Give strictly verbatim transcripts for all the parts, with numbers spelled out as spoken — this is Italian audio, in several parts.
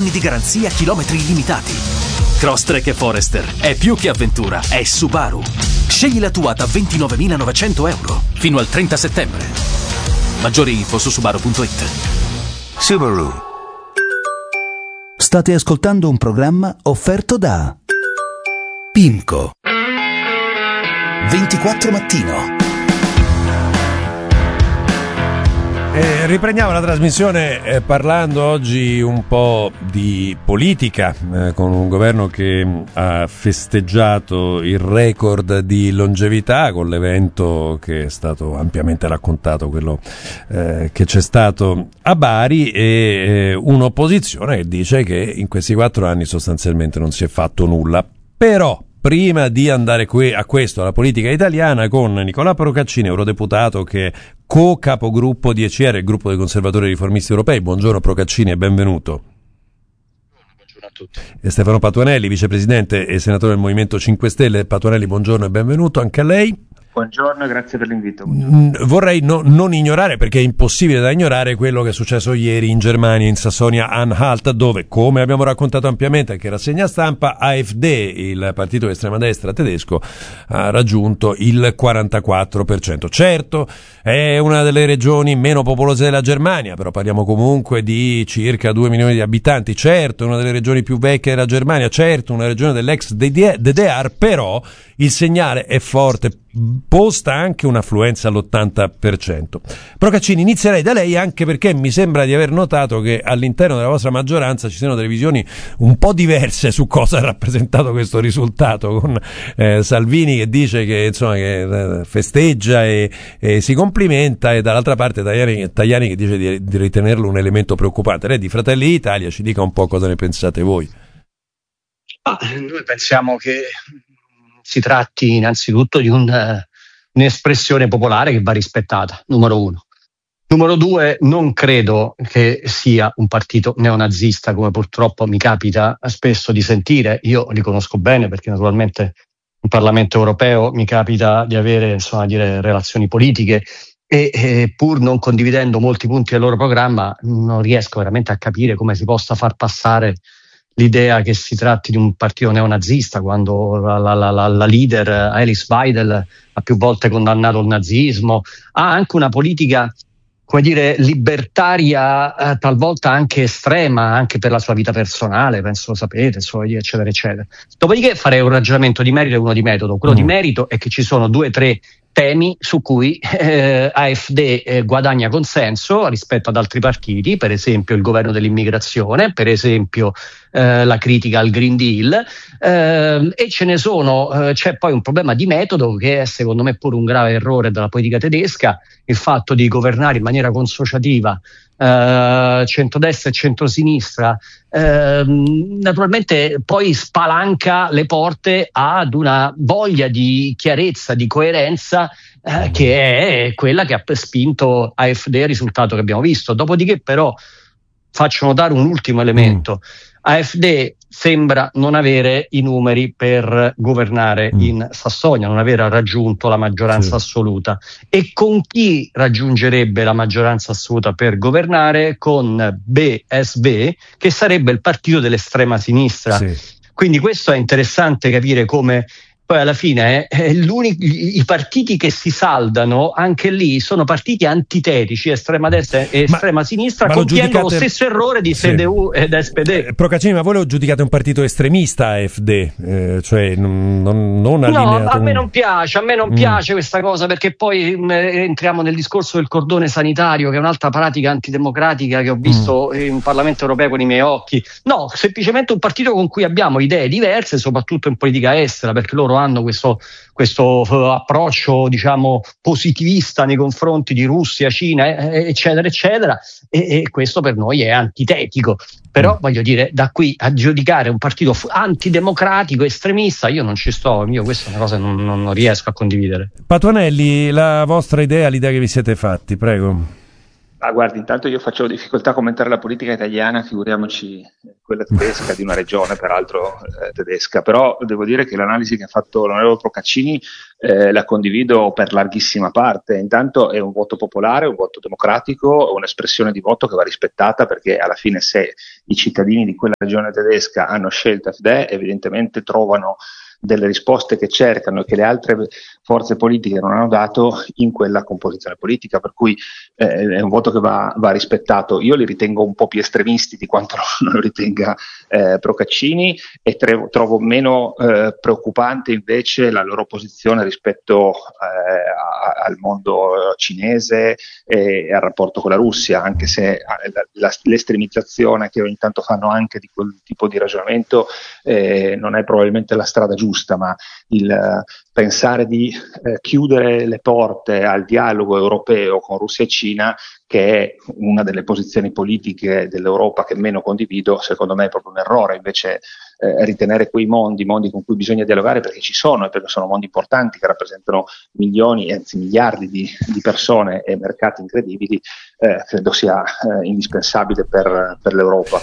anni di garanzia, chilometri illimitati. Crosstrek e Forester è più che avventura, è Subaru. Scegli la tua da ventinovemilanovecento euro fino al trenta settembre. Maggiori info su subaru punto it. Subaru. State ascoltando un programma offerto da Pimco. ventiquattro Mattino. Eh, riprendiamo la trasmissione eh, parlando oggi un po' di politica, eh, con un governo che ha festeggiato il record di longevità con l'evento che è stato ampiamente raccontato, quello eh, che c'è stato a Bari, e eh, un'opposizione che dice che in questi quattro anni sostanzialmente non si è fatto nulla. Però prima di andare qui a questo, alla politica italiana, con Nicolò Procaccini, eurodeputato che è co-capogruppo di E C R, il gruppo dei conservatori riformisti europei. Buongiorno Procaccini e benvenuto. Buongiorno a tutti. E Stefano Patuanelli, vicepresidente e senatore del Movimento cinque Stelle. Patuanelli, buongiorno e benvenuto anche a lei. Buongiorno e grazie per l'invito. Vorrei no, non ignorare, perché è impossibile da ignorare, quello che è successo ieri in Germania, in Sassonia-Anhalt, dove, come abbiamo raccontato ampiamente anche in rassegna stampa, A F D, il partito di estrema destra tedesco, ha raggiunto il quarantaquattro per cento. Certo, è una delle regioni meno popolose della Germania, però parliamo comunque di circa due milioni di abitanti. Certo, è una delle regioni più vecchie della Germania, certo, una regione dell'ex D D R, però il segnale è forte, posta anche un'affluenza all'ottanta per cento. Procaccini, inizierei da lei, anche perché mi sembra di aver notato che all'interno della vostra maggioranza ci siano delle visioni un po' diverse su cosa ha rappresentato questo risultato, con eh, Salvini che dice che, insomma, che eh, festeggia e, e si complimenta, e dall'altra parte Tajani, Tajani che dice di, di ritenerlo un elemento preoccupante. Lei di Fratelli d'Italia ci dica un po' cosa ne pensate voi. Ah, noi pensiamo che si tratti innanzitutto di un, uh, un'espressione popolare che va rispettata, numero uno. Numero due, non credo che sia un partito neonazista, come purtroppo mi capita spesso di sentire. Io li conosco bene perché naturalmente in Parlamento europeo mi capita di avere, insomma, dire, relazioni politiche, e, e pur non condividendo molti punti del loro programma non riesco veramente a capire come si possa far passare l'idea che si tratti di un partito neonazista, quando la, la, la, la leader Alice Weidel ha più volte condannato il nazismo, ha anche una politica, come dire, libertaria, eh, talvolta anche estrema, anche per la sua vita personale, penso lo sapete, eccetera, eccetera. Dopodiché farei un ragionamento di merito e uno di metodo. Quello mm. di merito è che ci sono due o tre temi su cui eh, A F D eh, guadagna consenso rispetto ad altri partiti, per esempio il governo dell'immigrazione, per esempio eh, la critica al Green Deal, eh, e ce ne sono, eh, c'è poi un problema di metodo che è secondo me pure un grave errore della politica tedesca, il fatto di governare in maniera consociativa Uh, centrodestra e centrosinistra, uh, naturalmente poi spalanca le porte ad una voglia di chiarezza, di coerenza, uh, che è quella che ha spinto A F D al risultato che abbiamo visto. Dopodiché però faccio notare un ultimo elemento. Mm. A F D sembra non avere i numeri per governare mm. in Sassonia, non aver raggiunto la maggioranza sì. assoluta. E con chi raggiungerebbe la maggioranza assoluta per governare? Con B S V, che sarebbe il partito dell'estrema sinistra. Sì. Quindi questo è interessante capire come poi alla fine eh, i partiti che si saldano anche lì sono partiti antitetici, estrema destra e estrema ma, sinistra, ma compiendo lo, giudicate... lo stesso errore di sì. C D U ed S P D. Eh, Procaccini, ma voi lo giudicate un partito estremista A F D? Eh, cioè non, non, non allineato? No, a me non piace, a me non mm. piace questa cosa, perché poi mh, entriamo nel discorso del cordone sanitario, che è un'altra pratica antidemocratica che ho visto mm. in Parlamento europeo con i miei occhi. No, semplicemente un partito con cui abbiamo idee diverse, soprattutto in politica estera, perché loro hanno questo, questo uh, approccio, diciamo, positivista nei confronti di Russia, Cina, eh, eccetera, eccetera, e, e questo per noi è antitetico. Però mm. voglio dire, da qui a giudicare un partito f- antidemocratico, estremista, io non ci sto, io questa è una cosa che non, non riesco a condividere. Patuanelli, la vostra idea, l'idea che vi siete fatti, prego. Ah, guardi, intanto io faccio difficoltà a commentare la politica italiana, figuriamoci quella tedesca, di una regione peraltro eh, tedesca, però devo dire che l'analisi che ha fatto l'onorevole Procaccini eh, la condivido per larghissima parte. Intanto è un voto popolare, un voto democratico, un'espressione di voto che va rispettata, perché alla fine se i cittadini di quella regione tedesca hanno scelto A F D, evidentemente trovano delle risposte che cercano e che le altre forze politiche non hanno dato in quella composizione politica, per cui eh, è un voto che va, va rispettato. Io li ritengo un po' più estremisti di quanto non lo ritenga eh, Procaccini, e tre, trovo meno eh, preoccupante invece la loro posizione rispetto eh, a, al mondo cinese e al rapporto con la Russia, anche se la, la, l'estremizzazione che ogni tanto fanno anche di quel tipo di ragionamento eh, non è probabilmente la strada giusta, ma il uh, pensare di uh, chiudere le porte al dialogo europeo con Russia e Cina, che è una delle posizioni politiche dell'Europa che meno condivido, secondo me è proprio un errore. Invece eh, ritenere quei mondi, mondi con cui bisogna dialogare, perché ci sono, e perché sono mondi importanti che rappresentano milioni, anzi miliardi di, di persone e mercati incredibili, eh, credo sia eh, indispensabile per, per l'Europa.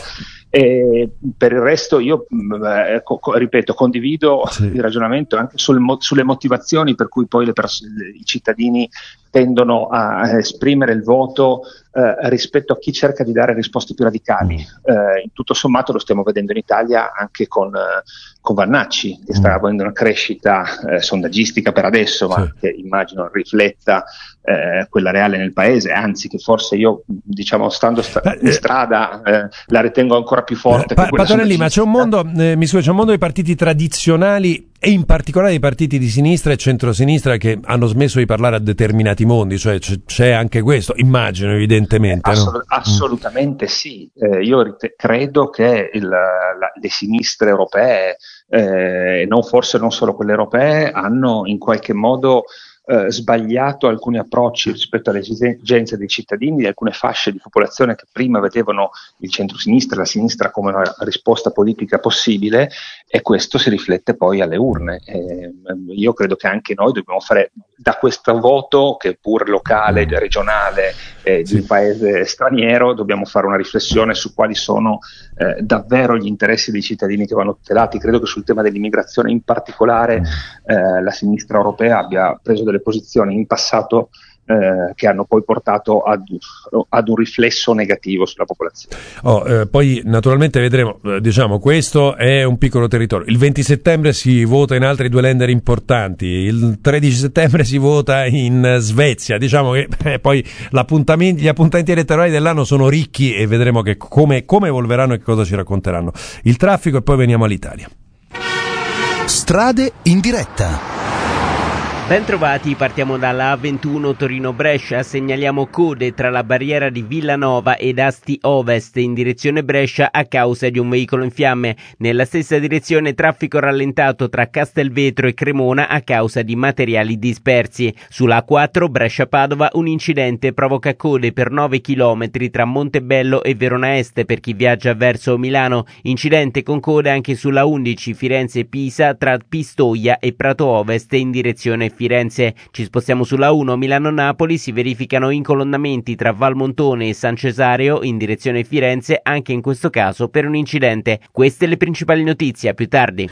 E per il resto io eh, co- ripeto, condivido sì. il ragionamento anche sul mo- sulle motivazioni per cui poi le pers- i cittadini tendono a esprimere il voto eh, rispetto a chi cerca di dare risposte più radicali. Eh, in tutto sommato lo stiamo vedendo in Italia anche con, eh, con Vannacci, che sta avendo una crescita eh, sondaggistica per adesso, ma sì. che immagino rifletta eh, quella reale nel paese, anzi che forse io, diciamo, stando sta- in strada eh, la ritengo ancora più forte. Pa- Patonelli, ma c'è un mondo, eh, mi scusi, c'è un mondo di partiti tradizionali, e in particolare i partiti di sinistra e centrosinistra, che hanno smesso di parlare a determinati mondi, cioè c- c'è anche questo, immagino, evidentemente. Eh, assol- no? Assolutamente mm. sì. Eh, io rite- credo che il, la, le sinistre europee, eh, non forse non solo quelle europee, hanno in qualche modo Eh, sbagliato alcuni approcci rispetto alle esigenze dei cittadini di alcune fasce di popolazione che prima vedevano il centro-sinistra e la sinistra come una risposta politica possibile, e questo si riflette poi alle urne. Eh, io credo che anche noi dobbiamo fare da questo voto, che pur locale, regionale, eh, di un paese straniero, dobbiamo fare una riflessione su quali sono eh, davvero gli interessi dei cittadini che vanno tutelati. Credo che sul tema dell'immigrazione in particolare eh, la sinistra europea abbia preso delle posizioni in passato eh, che hanno poi portato ad, ad un riflesso negativo sulla popolazione. Oh, eh, poi naturalmente vedremo, eh, diciamo, questo è un piccolo territorio. Il venti settembre si vota in altri due länder importanti, il tredici settembre si vota in Svezia, diciamo che eh, poi l'appuntamento, gli appuntamenti elettorali dell'anno sono ricchi, e vedremo che come, come evolveranno e che cosa ci racconteranno. Il traffico, e poi veniamo all'Italia. Strade in diretta. Ben trovati, partiamo dalla A ventuno Torino-Brescia, segnaliamo code tra la barriera di Villanova ed Asti Ovest in direzione Brescia a causa di un veicolo in fiamme. Nella stessa direzione traffico rallentato tra Castelvetro e Cremona a causa di materiali dispersi. Sulla A quattro Brescia-Padova un incidente provoca code per nove chilometri tra Montebello e Verona Est per chi viaggia verso Milano. Incidente con code anche sulla undici Firenze-Pisa tra Pistoia e Prato Ovest in direzione Firenze. Ci spostiamo sulla uno Milano-Napoli, si verificano incolonnamenti tra Valmontone e San Cesareo in direzione Firenze, anche in questo caso per un incidente. Queste le principali notizie, a più tardi.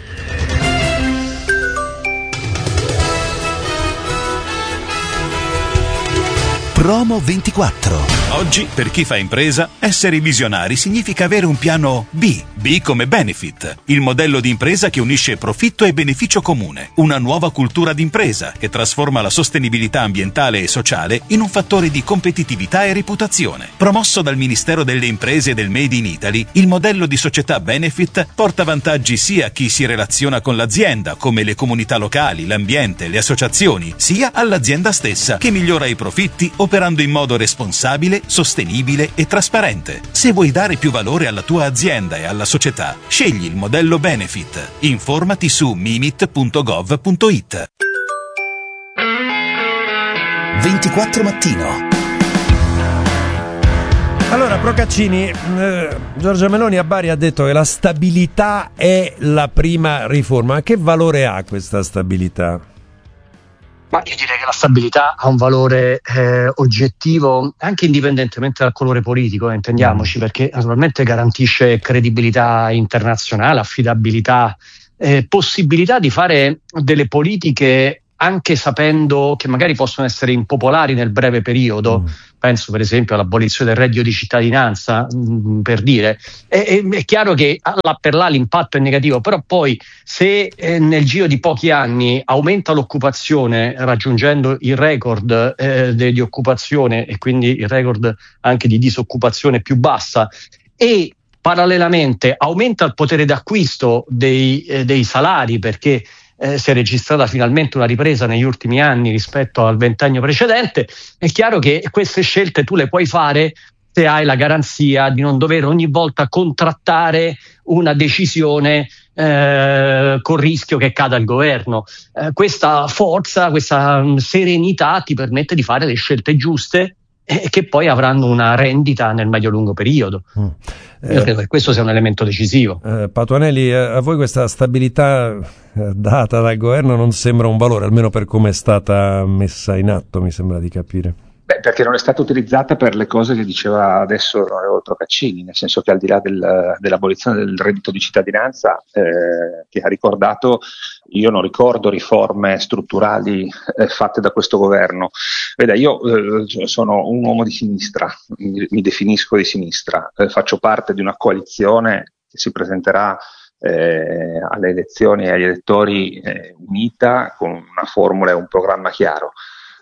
Promo ventiquattro. Oggi, per chi fa impresa, essere visionari significa avere un piano B. B come Benefit, il modello di impresa che unisce profitto e beneficio comune. Una nuova cultura d'impresa che trasforma la sostenibilità ambientale e sociale in un fattore di competitività e reputazione. Promosso dal Ministero delle Imprese e del Made in Italy, il modello di società Benefit porta vantaggi sia a chi si relaziona con l'azienda, come le comunità locali, l'ambiente, le associazioni, sia all'azienda stessa, che migliora i profitti operando in modo responsabile, sostenibile e trasparente. Se vuoi dare più valore alla tua azienda e alla società, scegli il modello Benefit. Informati su mimit punto gov punto it. ventiquattro mattino. Allora, Procaccini, eh, Giorgia Meloni a Bari ha detto che la stabilità è la prima riforma. Ma che valore ha questa stabilità? Ma io direi che la stabilità ha un valore eh, oggettivo anche indipendentemente dal colore politico, eh, intendiamoci, perché naturalmente garantisce credibilità internazionale, affidabilità, eh, possibilità di fare delle politiche anche sapendo che magari possono essere impopolari nel breve periodo. Mm. Penso per esempio all'abolizione del reddito di cittadinanza, mh, per dire. È, è, è chiaro che là per là l'impatto è negativo, però poi se eh, nel giro di pochi anni aumenta l'occupazione raggiungendo il record eh, de, di occupazione e quindi il record anche di disoccupazione più bassa, e parallelamente aumenta il potere d'acquisto dei, eh, dei salari, perché Eh, si è registrata finalmente una ripresa negli ultimi anni rispetto al ventennio precedente, è chiaro che queste scelte tu le puoi fare se hai la garanzia di non dover ogni volta contrattare una decisione eh, con rischio che cada il governo. Eh, questa forza, questa serenità ti permette di fare le scelte giuste e che poi avranno una rendita nel medio-lungo periodo. Mm. Eh, Io credo che questo sia un elemento decisivo. Eh, Patuanelli, a voi questa stabilità eh, data dal governo non sembra un valore, almeno per come è stata messa in atto, mi sembra di capire. Beh, perché non è stata utilizzata per le cose che diceva adesso l'onorevole Procaccini, nel senso che al di là del, dell'abolizione del reddito di cittadinanza eh, che ha ricordato, io non ricordo riforme strutturali eh, fatte da questo governo. Veda, io eh, sono un uomo di sinistra, mi, mi definisco di sinistra, eh, faccio parte di una coalizione che si presenterà eh, alle elezioni e agli elettori eh, unita, con una formula e un programma chiaro.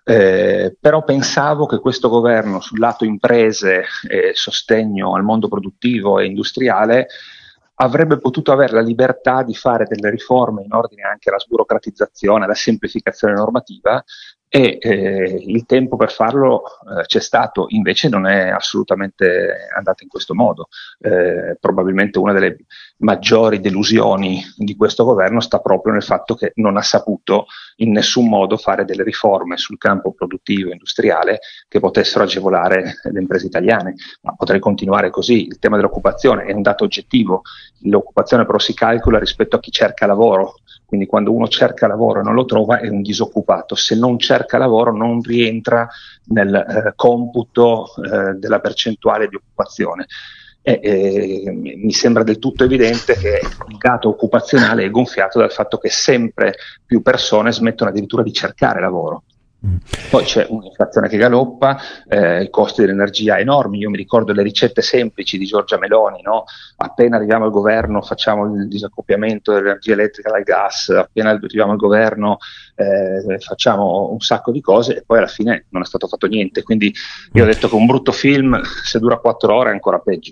Eh, però pensavo che questo governo sul lato imprese e sostegno al mondo produttivo e industriale avrebbe potuto avere la libertà di fare delle riforme in ordine anche alla sburocratizzazione, alla semplificazione normativa, e eh, il tempo per farlo eh, c'è stato, invece non è assolutamente andato in questo modo. Eh, probabilmente una delle maggiori delusioni di questo governo sta proprio nel fatto che non ha saputo in nessun modo fare delle riforme sul campo produttivo e industriale che potessero agevolare le imprese italiane. Ma potrei continuare così. Il tema dell'occupazione è un dato oggettivo, l'occupazione però si calcola rispetto a chi cerca lavoro. Quindi quando uno cerca lavoro e non lo trova è un disoccupato, se non cerca lavoro non rientra nel eh, computo eh, della percentuale di occupazione. E, e, mi sembra del tutto evidente che il dato occupazionale è gonfiato dal fatto che sempre più persone smettono addirittura di cercare lavoro. Poi c'è un'inflazione che galoppa, eh, i costi dell'energia enormi. Io mi ricordo le ricette semplici di Giorgia Meloni, no? Appena arriviamo al governo facciamo il disaccoppiamento dell'energia elettrica dal gas, appena arriviamo al governo eh, facciamo un sacco di cose e poi alla fine non è stato fatto niente. Quindi io ho detto che un brutto film, se dura quattro ore, è ancora peggio.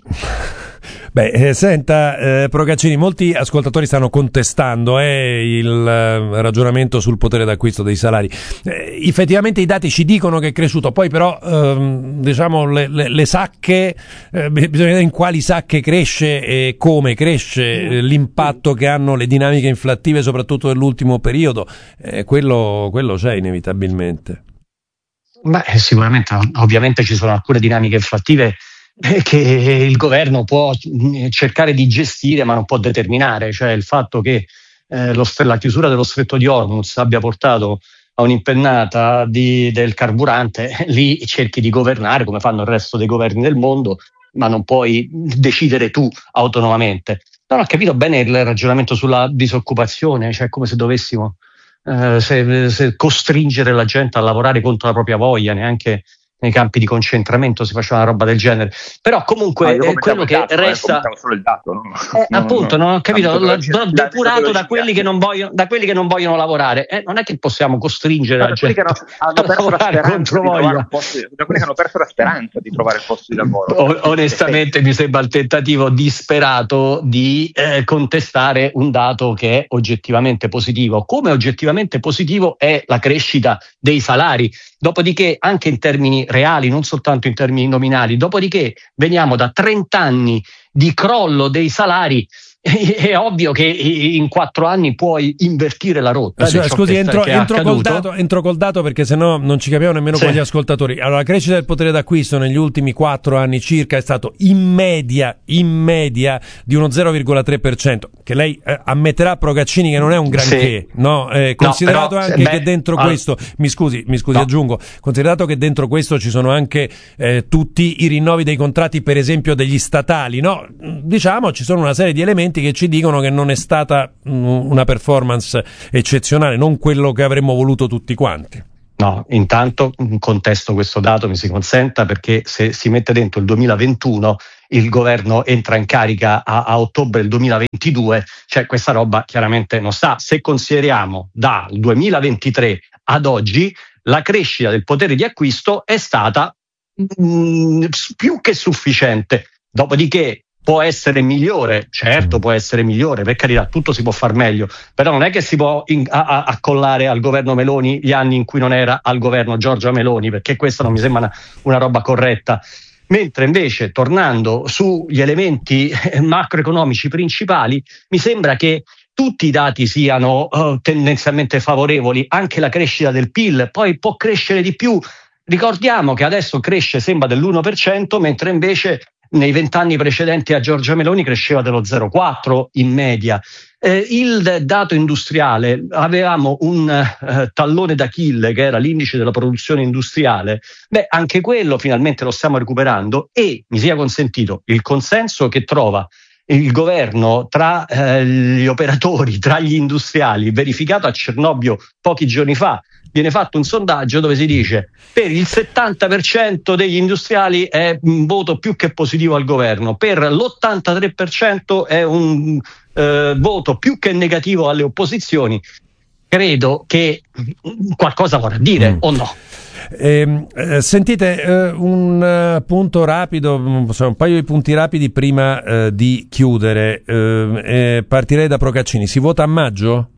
Beh, eh, senta, eh, Procaccini, molti ascoltatori stanno contestando eh, il eh, ragionamento sul potere d'acquisto dei salari. Eh, effettivamente i dati ci dicono che è cresciuto, poi però ehm, diciamo le, le, le sacche, eh, bisogna vedere in quali sacche cresce e come cresce, eh, l'impatto che hanno le dinamiche inflattive, soprattutto nell'ultimo periodo, eh, quello, quello c'è inevitabilmente. Beh, sicuramente, ovviamente ci sono alcune dinamiche inflattive che il governo può cercare di gestire ma non può determinare, cioè il fatto che eh, lo, la chiusura dello stretto di Hormuz abbia portato a un'impennata di, del carburante, lì cerchi di governare come fanno il resto dei governi del mondo, ma non puoi decidere tu autonomamente. Non ho capito bene il ragionamento sulla disoccupazione, cioè come se dovessimo eh, se, se costringere la gente a lavorare contro la propria voglia, neanche nei campi di concentramento si faceva una roba del genere. Però comunque no, eh, quello che dato, resta eh, solo il dato, no? eh, no, appunto no, non ho capito, no, l'ho depurato da quelli che non vogliono da quelli che non vogliono lavorare, eh, non è che possiamo costringere no, la gente hanno, hanno perso la speranza di trovare un posto, da quelli che hanno perso la speranza di trovare il posto di lavoro. O, onestamente mi sembra il tentativo disperato di eh, contestare un dato che è oggettivamente positivo. Come oggettivamente positivo è la crescita dei salari, dopodiché anche in termini reali, non soltanto in termini nominali, dopodiché veniamo da trenta anni di crollo dei salari è ovvio che in quattro anni puoi invertire la rotta. Eh, scusi, entro, entro, col dato, entro col dato perché sennò non ci capiamo nemmeno sì. con gli ascoltatori. Allora, la crescita del potere d'acquisto negli ultimi quattro anni circa è stato in media, in media di uno zero virgola tre per cento, che lei eh, ammetterà, Procaccini, che non è un granché, sì. no? Eh, considerato no, però, anche beh, che dentro ah, questo, mi scusi, mi scusi, no. aggiungo, considerato che dentro questo ci sono anche eh, tutti i rinnovi dei contratti, per esempio degli statali, no? Diciamo, ci sono una serie di elementi che ci dicono che non è stata una performance eccezionale, non quello che avremmo voluto tutti quanti. No, intanto contesto questo dato, mi si consenta, perché se si mette dentro il duemilaventuno, il governo entra in carica a, a ottobre del duemilaventidue, cioè questa roba chiaramente non sta. Se consideriamo dal duemilaventitré ad oggi, la crescita del potere di acquisto è stata mh, più che sufficiente. Dopodiché può essere migliore, certo può essere migliore, per carità, tutto si può far meglio, però non è che si può in, a, a, accollare al governo Meloni gli anni in cui non era al governo Giorgia Meloni, perché questa non mi sembra una, una roba corretta. Mentre invece, tornando sugli elementi macroeconomici principali, mi sembra che tutti i dati siano uh, tendenzialmente favorevoli, anche la crescita del P I L, poi può crescere di più. Ricordiamo che adesso cresce, sembra, dell'uno per cento, mentre invece nei vent'anni precedenti a Giorgia Meloni cresceva dello zero virgola quattro in media. Eh, il dato industriale, avevamo un eh, tallone d'Achille che era l'indice della produzione industriale, beh, anche quello finalmente lo stiamo recuperando, e mi sia consentito il consenso che trova il governo tra eh, gli operatori, tra gli industriali, verificato a Cernobbio pochi giorni fa. Viene fatto un sondaggio dove si dice per il settanta per cento degli industriali è un voto più che positivo al governo, per l'ottantatré per cento è un eh, voto più che negativo alle opposizioni. Credo che qualcosa vorrà dire, mm. o no? Eh, eh, sentite, eh, un uh, punto rapido, un paio di punti rapidi prima uh, di chiudere. Uh, eh, partirei da Procaccini. Si vota a maggio?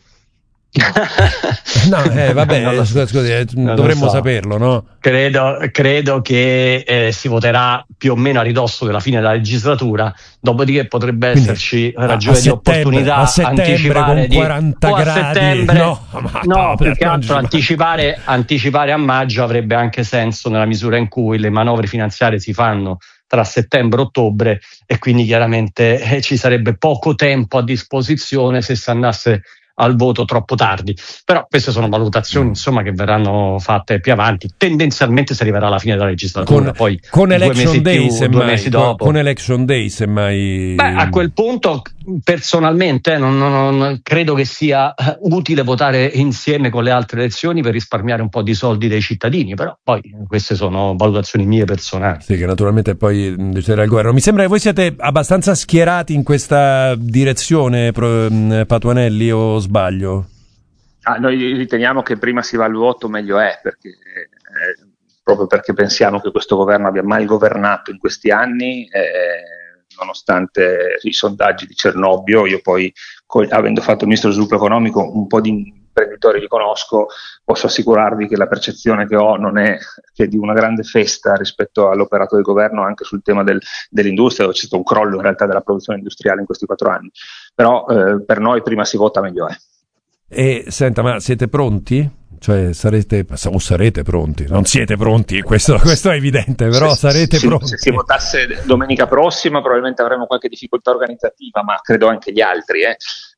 No, eh, vabbè, lo, scusi, scusi eh, dovremmo so. saperlo, no? Credo, credo che eh, si voterà più o meno a ridosso della fine della legislatura, dopodiché potrebbe Quindi, esserci ragione di opportunità a settembre anticipare con quaranta di, gradi, a settembre, no, ma no, no più che altro anticipare, anticipare a maggio avrebbe anche senso nella misura in cui le manovre finanziarie si fanno tra settembre e ottobre, e quindi chiaramente eh, ci sarebbe poco tempo a disposizione se si andasse al voto troppo tardi. Però queste sono valutazioni, insomma, che verranno fatte più avanti. Tendenzialmente si arriverà alla fine della legislatura, con, poi con due election mesi day, più, semmai, due mesi dopo. Con, con election day semmai. Beh, a quel punto personalmente non, non, non credo che sia utile votare insieme con le altre elezioni per risparmiare un po' di soldi dei cittadini, però poi queste sono valutazioni mie personali. Sì, che naturalmente poi deciderà il governo. Mi sembra che voi siete abbastanza schierati in questa direzione, Patuanelli, o sbaglio? Ah, noi riteniamo che prima si va al voto meglio è, perché eh, proprio perché pensiamo che questo governo abbia mal governato in questi anni, eh, nonostante i sondaggi di Cernobbio. Io poi, co- avendo fatto il ministro dello sviluppo economico, un po' di imprenditori li conosco, posso assicurarvi che la percezione che ho non è che di una grande festa rispetto all'operato del governo anche sul tema del, dell'industria, dove c'è stato un crollo in realtà della produzione industriale in questi quattro anni. Però eh, per noi prima si vota meglio è. E senta, ma siete pronti? Cioè sarete o sarete pronti? Non siete pronti, questo, questo è evidente, però se, sarete se, pronti. Se si votasse domenica prossima probabilmente avremo qualche difficoltà organizzativa, ma credo anche gli altri. Eh.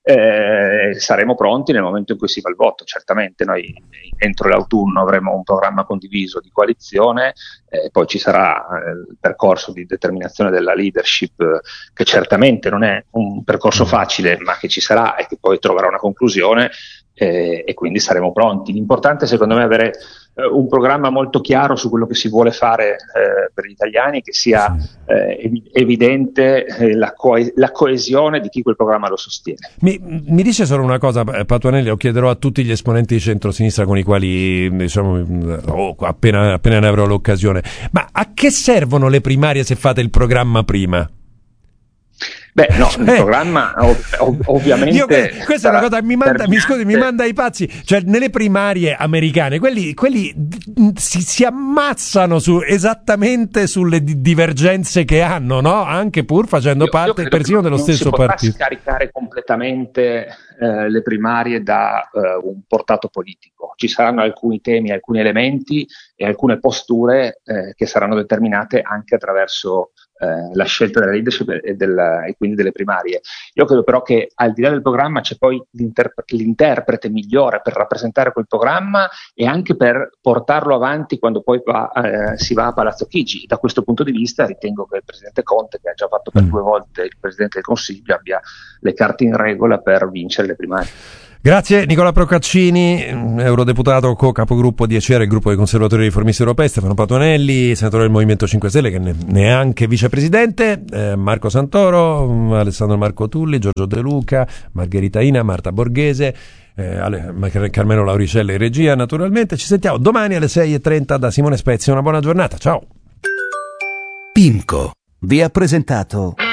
Eh, saremo pronti nel momento in cui si va al voto. Certamente noi entro l'autunno avremo un programma condiviso di coalizione, eh, poi ci sarà eh, il percorso di determinazione della leadership, eh, che certamente non è un percorso facile, ma che ci sarà e che poi troverà una conclusione, eh, e quindi saremo pronti. L'importante secondo me è avere eh, un programma molto chiaro su quello che si vuole fare eh, per gli italiani, che sia eh, ev- evidente eh, la, co- la coesione di chi quel programma lo sostiene. Mi, mi dice solo una cosa, Patuanelli, lo chiederò a tutti gli esponenti di centrosinistra con i quali, diciamo, oh, appena, appena ne avrò l'occasione, ma a che servono le primarie se fate il programma prima? Beh, no, il eh. programma ov- ov- ovviamente... Io, questa è una cosa che mi manda, mi, scusi, mi manda ai pazzi. Cioè, nelle primarie americane, quelli, quelli si, si ammazzano su, esattamente sulle di- divergenze che hanno, no? Anche pur facendo io, parte io persino dello stesso partito. Non si potrà scaricare completamente eh, le primarie da eh, un portato politico. Ci saranno alcuni temi, alcuni elementi e alcune posture eh, che saranno determinate anche attraverso Eh, la scelta della leadership e, del, e quindi delle primarie. Io credo però che al di là del programma c'è poi l'interprete, l'interprete migliore per rappresentare quel programma e anche per portarlo avanti quando poi va, eh, si va a Palazzo Chigi. Da questo punto di vista ritengo che il Presidente Conte, che ha già fatto per mm. due volte il Presidente del Consiglio, abbia le carte in regola per vincere le primarie. Grazie Nicola Procaccini, eurodeputato co-capogruppo di E C R, il gruppo dei conservatori e riformisti europei, Stefano Patuanelli, senatore del Movimento cinque Stelle che ne è anche vicepresidente, eh, Marco Santoro, Alessandro Marco Tulli, Giorgio De Luca, Margherita Ina, Marta Borghese, eh, Ale, Carmelo Lauricella in regia naturalmente. Ci sentiamo domani alle sei e trenta da Simone Spezia, una buona giornata, ciao! PIMCO vi ha presentato